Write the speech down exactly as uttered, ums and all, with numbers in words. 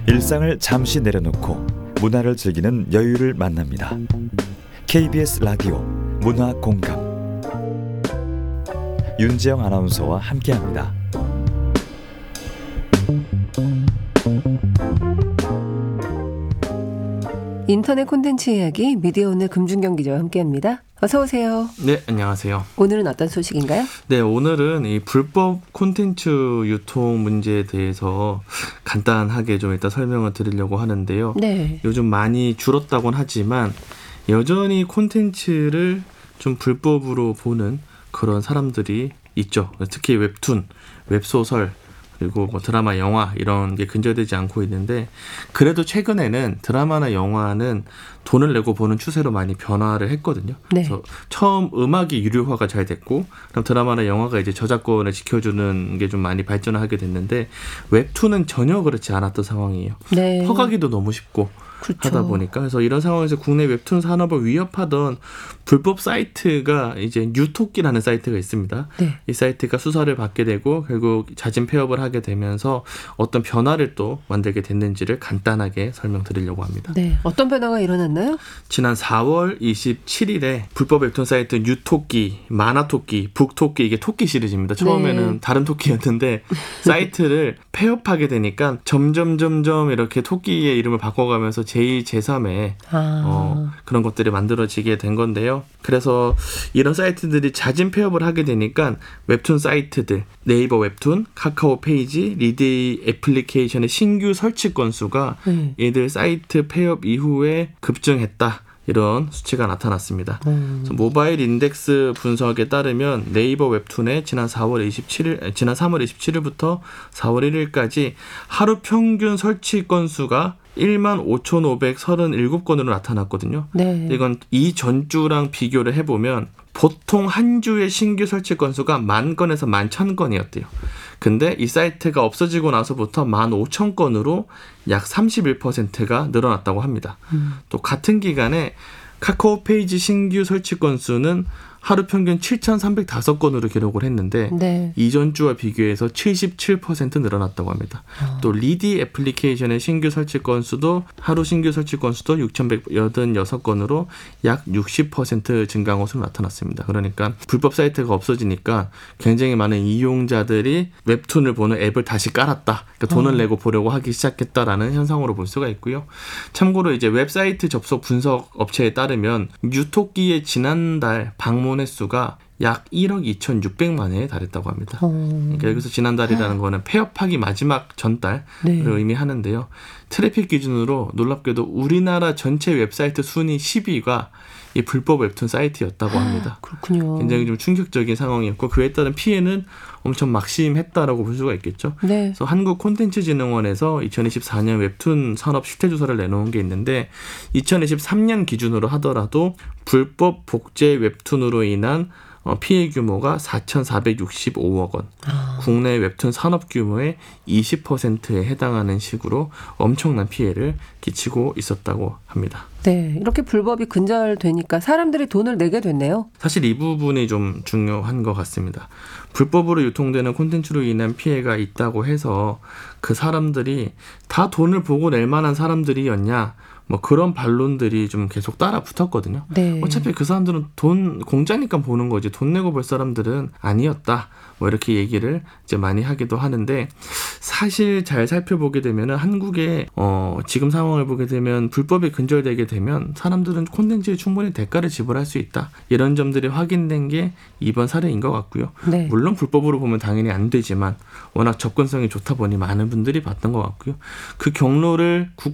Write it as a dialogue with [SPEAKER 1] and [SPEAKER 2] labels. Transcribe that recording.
[SPEAKER 1] 일상을 잠시 내려놓고 문화를 즐기는 여유를 만납니다. 케이비에스 라디오 문화공감 윤지영 아나운서와 함께합니다.
[SPEAKER 2] 인터넷 콘텐츠 이야기 미디어오늘 금준경 기자와 함께합니다. 어서 오세요.
[SPEAKER 3] 네, 안녕하세요.
[SPEAKER 2] 오늘은 어떤 소식인가요?
[SPEAKER 3] 네, 오늘은 이 불법 콘텐츠 유통 문제에 대해서 간단하게 좀 일단 설명을 드리려고 하는데요.
[SPEAKER 2] 네.
[SPEAKER 3] 요즘 많이 줄었다고는 하지만 여전히 콘텐츠를 좀 불법으로 보는 그런 사람들이 있죠. 특히 웹툰, 웹소설, 그리고 뭐 드라마, 영화 이런 게 근절되지 않고 있는데, 그래도 최근에는 드라마나 영화는 돈을 내고 보는 추세로 많이 변화를 했거든요.
[SPEAKER 2] 네.
[SPEAKER 3] 그래서 처음 음악이 유료화가 잘 됐고, 그럼 드라마나 영화가 이제 저작권을 지켜주는 게 좀 많이 발전을 하게 됐는데, 웹툰은 전혀 그렇지 않았던 상황이에요.
[SPEAKER 2] 네.
[SPEAKER 3] 허가기도 너무 쉽고
[SPEAKER 2] 그렇죠.
[SPEAKER 3] 하다 보니까, 그래서 이런 상황에서 국내 웹툰 산업을 위협하던 불법 사이트가 이제 뉴토끼라는 사이트가 있습니다.
[SPEAKER 2] 네.
[SPEAKER 3] 이 사이트가 수사를 받게 되고 결국 자진 폐업을 하게 되면서 어떤 변화를 또 만들게 됐는지를 간단하게 설명드리려고 합니다.
[SPEAKER 2] 네. 어떤 변화가 일어났나요?
[SPEAKER 3] 지난 사월 이십칠일에 불법 웹툰 사이트 뉴토끼, 만화토끼, 북토끼, 이게 토끼 시리즈입니다. 처음에는
[SPEAKER 2] 네.
[SPEAKER 3] 다른 토끼였는데 사이트를 폐업하게 되니까 점점 점점 이렇게 토끼의 이름을 바꿔가면서 제이, 제삼의
[SPEAKER 2] 아.
[SPEAKER 3] 어, 그런 것들이 만들어지게 된 건데요. 그래서 이런 사이트들이 자진 폐업을 하게 되니까 웹툰 사이트들, 네이버 웹툰, 카카오 페이지, 리디 애플리케이션의 신규 설치 건수가
[SPEAKER 2] 네.
[SPEAKER 3] 얘들 사이트 폐업 이후에 급증했다. 이런 수치가 나타났습니다.
[SPEAKER 2] 음.
[SPEAKER 3] 모바일 인덱스 분석에 따르면 네이버 웹툰의 지난 사월 이십칠일, 지난 삼월 이십칠일부터 사월 일일까지 하루 평균 설치 건수가 일만 오천오백삼십칠 건으로 나타났거든요.
[SPEAKER 2] 네.
[SPEAKER 3] 이건 이전주랑 비교를 해보면 보통 한 주의 신규 설치 건수가 만 건에서 만 천 건이었대요. 근데 이 사이트가 없어지고 나서부터 만 오천 건으로 약 삼십일 퍼센트가 늘어났다고 합니다.
[SPEAKER 2] 음.
[SPEAKER 3] 또 같은 기간에 카카오 페이지 신규 설치 건수는 하루 평균 칠천삼백오 건으로 기록을 했는데
[SPEAKER 2] 네.
[SPEAKER 3] 이전 주와 비교해서 칠십칠 퍼센트 늘어났다고 합니다.
[SPEAKER 2] 아.
[SPEAKER 3] 또 리디 애플리케이션의 신규 설치 건수도 하루 신규 설치 건수도 육천백팔십육 건으로 약 육십 퍼센트 증가한 것으로 나타났습니다. 그러니까 불법 사이트가 없어지니까 굉장히 많은 이용자들이 웹툰을 보는 앱을 다시 깔았다. 그러니까 돈을
[SPEAKER 2] 어.
[SPEAKER 3] 내고 보려고 하기 시작했다라는 현상으로 볼 수가 있고요. 참고로 이제 웹사이트 접속 분석 업체에 따르면 뉴토끼의 지난달 방문 횟수가 약 일억 이천육백만 회에 달했다고 합니다.
[SPEAKER 2] 어.
[SPEAKER 3] 그러니까 여기서 지난달이라는 거는 폐업하기 마지막 전달을
[SPEAKER 2] 네.
[SPEAKER 3] 의미하는데요. 트래픽 기준으로 놀랍게도 우리나라 전체 웹사이트 순위 십 위가 이 불법 웹툰 사이트였다고 합니다.
[SPEAKER 2] 그렇군요.
[SPEAKER 3] 굉장히 좀 충격적인 상황이었고, 그에 따른 피해는 엄청 막심했다라고 볼 수가 있겠죠.
[SPEAKER 2] 네.
[SPEAKER 3] 그래서 한국콘텐츠진흥원에서 이천이십사년 웹툰 산업 실태조사를 내놓은 게 있는데, 이천이십삼년 기준으로 하더라도 불법 복제 웹툰으로 인한 피해 규모가 사천사백육십오억 원,
[SPEAKER 2] 아.
[SPEAKER 3] 국내 웹툰 산업 규모의 이십 퍼센트에 해당하는 식으로 엄청난 피해를 끼치고 있었다고 합니다.
[SPEAKER 2] 네. 이렇게 불법이 근절되니까 사람들이 돈을 내게 됐네요.
[SPEAKER 3] 사실 이 부분이 좀 중요한 것 같습니다. 불법으로 유통되는 콘텐츠로 인한 피해가 있다고 해서 그 사람들이 다 돈을 보고 낼 만한 사람들이었냐, 뭐 그런 반론들이 좀 계속 따라 붙었거든요.
[SPEAKER 2] 네.
[SPEAKER 3] 어차피 그 사람들은 돈 공짜니까 보는 거지 돈 내고 볼 사람들은 아니었다. 뭐 이렇게 얘기를 이제 많이 하기도 하는데, 사실 잘 살펴보게 되면은 한국의 어 지금 상황을 보게 되면 불법이 근절되게 되면 사람들은 콘텐츠에 충분히 대가를 지불할 수 있다. 이런 점들이 확인된 게 이번 사례인 것 같고요.
[SPEAKER 2] 네.
[SPEAKER 3] 물론 불법으로 보면 당연히 안 되지만 워낙 접근성이 좋다 보니 많은 분들이 봤던 것 같고요. 그 경로를 국